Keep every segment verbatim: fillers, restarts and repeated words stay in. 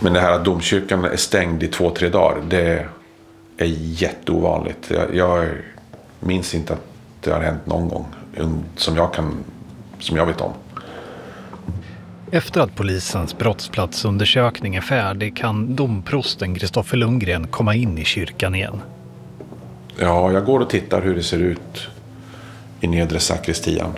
Men det här att domkyrkan är stängd i två, tre dagar, det är jätteovanligt. Jag, jag minns inte att det har hänt någon gång som jag, kan, som jag vet om. Efter att polisens brottsplatsundersökning är färdig kan domprosten Kristoffer Lundgren komma in i kyrkan igen. Ja, jag går och tittar hur det ser ut i nedre sakristian.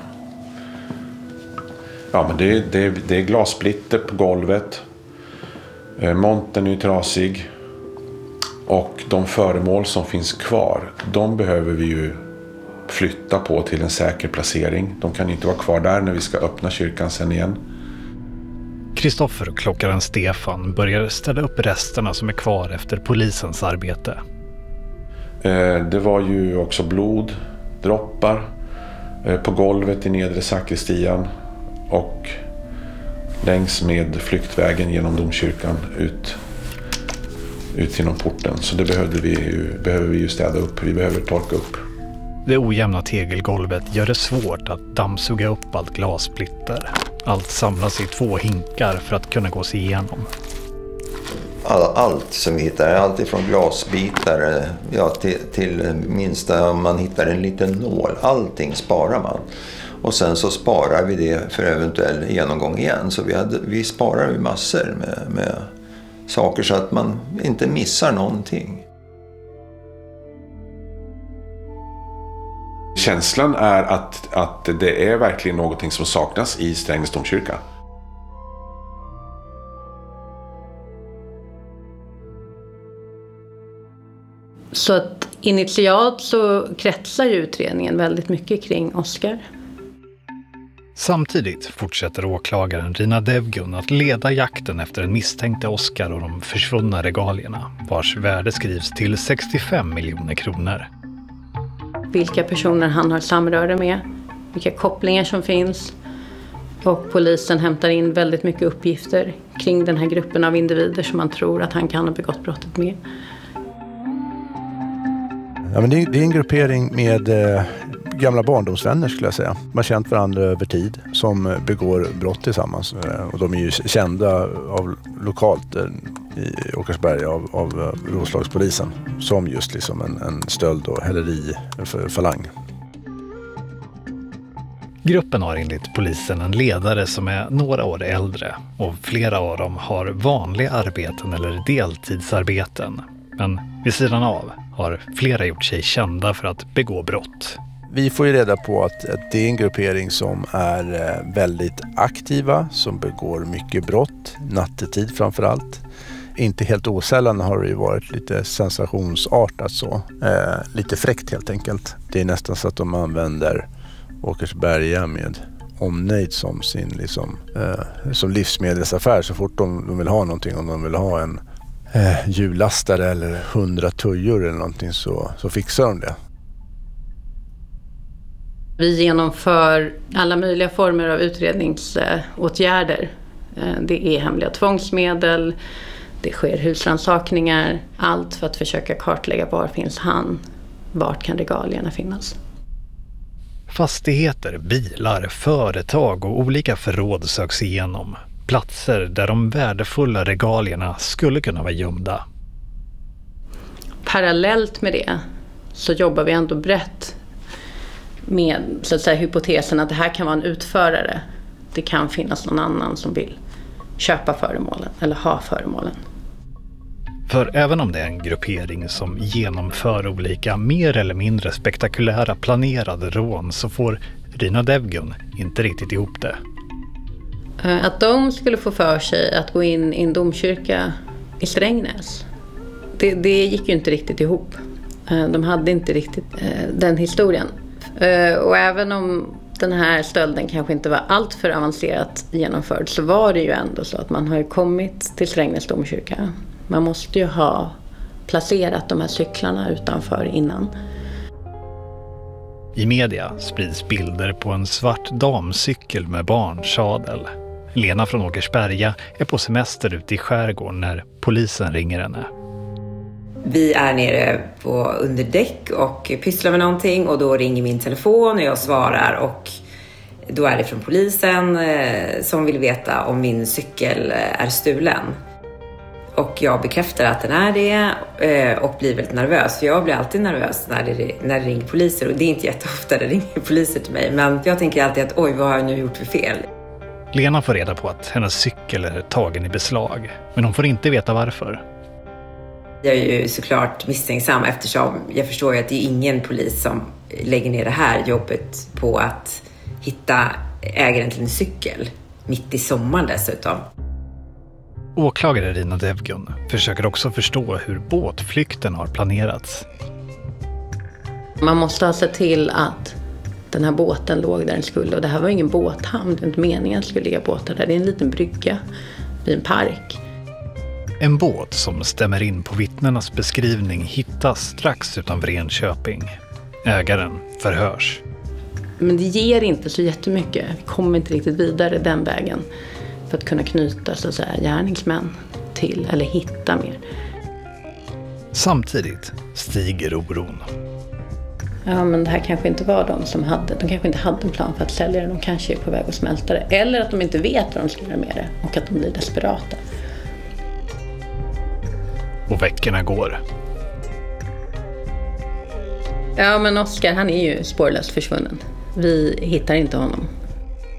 Ja, men det, det, det är glassplitter på golvet. Monten är trasig. Och de föremål som finns kvar, de behöver vi ju flytta på till en säker placering. De kan inte vara kvar där när vi ska öppna kyrkan sen igen. Kristoffer och klockaren Stefan börjar ställa upp resterna som är kvar efter polisens arbete. Det var ju också blod, droppar på golvet i nedre sakristian och längs med flyktvägen genom domkyrkan ut, ut genom porten. Så det behövde vi ju, behöver vi ju städa upp, vi behöver torka upp. Det ojämna tegelgolvet gör det svårt att dammsuga upp allt glassplitter. Allt samlas i två hinkar för att kunna gå sig igenom. All, allt som vi hittar, allt ifrån glasbitar ja, till, till minsta om man hittar en liten nål. Allting sparar man. Och sen så sparar vi det för eventuell genomgång igen. Så vi, hade, vi sparar ju massor med, med saker så att man inte missar någonting. Känslan är att, att det är verkligen någonting som saknas i Strängnäs domkyrka. Så att initialt så kretsar ju utredningen väldigt mycket kring Oskar. Samtidigt fortsätter åklagaren Rina Devgun att leda jakten efter den misstänkte Oskar och de försvunna regalierna, vars värde skrivs till sextiofem miljoner kronor. Vilka personer han har samröre med, vilka kopplingar som finns. Och polisen hämtar in väldigt mycket uppgifter kring den här gruppen av individer som man tror att han kan ha begått brottet med. Ja, men det är en gruppering med eh, gamla barndomsvänner skulle jag säga. Man har känt varandra över tid som begår brott tillsammans. Och de är ju kända av lokalt eh, i Åkersberga av, av Roslagspolisen som just liksom en, en stöld och häleri för falang. Gruppen har enligt polisen en ledare som är några år äldre och flera av dem har vanliga arbeten eller deltidsarbeten. Men vid sidan av har flera gjort sig kända för att begå brott. Vi får ju reda på att, att det är en gruppering som är väldigt aktiva, som begår mycket brott, nattetid framförallt. Inte helt osällan har det ju varit lite sensationsartat så. Eh, lite fräckt helt enkelt. Det är nästan så att de använder Åkersberga med omnejd som sin liksom, eh, som livsmedelsaffär. Så fort de, de vill ha någonting, om de vill ha en eh, hjullastare eller hundra tujor eller någonting så, så fixar de det. Vi genomför alla möjliga former av utredningsåtgärder. Det är hemliga tvångsmedel, det sker husrannsakningar, allt för att försöka kartlägga var finns han, vart kan regalierna finnas. Fastigheter, bilar, företag och olika förråd söks igenom. Platser där de värdefulla regalierna skulle kunna vara gömda. Parallellt med det så jobbar vi ändå brett med så att säga, hypotesen att det här kan vara en utförare. Det kan finnas någon annan som vill köpa föremålen eller ha föremålen. För även om det är en gruppering som genomför olika mer eller mindre spektakulära planerade rån så får Rina Devgun inte riktigt ihop det. Att de skulle få för sig att gå in i en domkyrka i Strängnäs, det, det gick ju inte riktigt ihop. De hade inte riktigt den historien. Och även om den här stölden kanske inte var allt för avancerat genomförd så var det ju ändå så att man har ju kommit till Strängnäs domkyrka. Man måste ju ha placerat de här cyklarna utanför innan. I media sprids bilder på en svart damcykel med barnsadel. Lena från Åkersberga är på semester ute i skärgården när polisen ringer henne. Vi är nere på under däck och pysslar med någonting och då ringer min telefon och jag svarar och då är det från polisen eh, som vill veta om min cykel är stulen. Och jag bekräftar att den är det och blir väldigt nervös. För jag blir alltid nervös när det, när det ringer poliser. Och det är inte jätteofta det ringer poliser till mig. Men jag tänker alltid att oj, vad har jag nu gjort för fel? Lena får reda på att hennes cykel är tagen i beslag. Men hon får inte veta varför. Jag är ju såklart misstänksam eftersom jag förstår ju att det är ingen polis som lägger ner det här jobbet på att hitta ägaren till en cykel. Mitt i sommaren dessutom. Åklagare Rina Devgun försöker också förstå hur båtflykten har planerats. Man måste ha sett till att den här båten låg där den skulle. Och det här var ingen båthamn. Det var inte meningen att det skulle ligga båtar där. Det är en liten brygga vid en park. En båt som stämmer in på vittnenas beskrivning hittas strax utanför Enköping. Ägaren förhörs. Men det ger inte så jättemycket. Vi kommer inte riktigt vidare den vägen. För att kunna knyta så att säga, gärningsmän till eller hitta mer. Samtidigt stiger oron. Ja, men det här kanske inte var de som hade. De kanske inte hade en plan för att sälja det. De kanske är på väg att smälta det. Eller att de inte vet vad de ska göra med det. Och att de blir desperata. Och veckorna går. Ja, men Oskar, han är ju spårlöst försvunnen. Vi hittar inte honom.